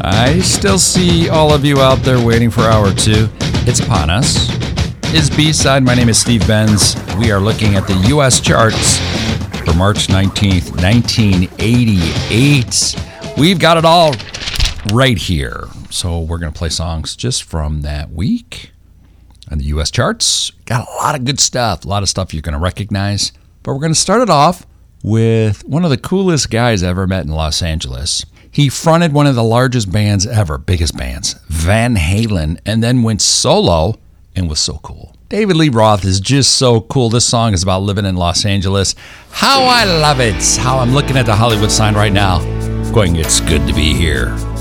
I still see all of you out there waiting for hour two. It's upon us. It's B-Side. My name is Steve Benz. We are looking at the U.S. charts for March 19th, 1988. We've got it all right here. So we're going to play songs just from that week on the U.S. charts. Got a lot of good stuff, a lot of stuff you're going to recognize. But we're going to start it off with one of the coolest guys I ever met in Los Angeles. He fronted one of the largest bands ever, biggest bands, Van Halen, and then went solo and was so cool. David Lee Roth is just so cool. This song is about living in Los Angeles. How I love it. How I'm looking at the Hollywood sign right now, going, it's good to be here.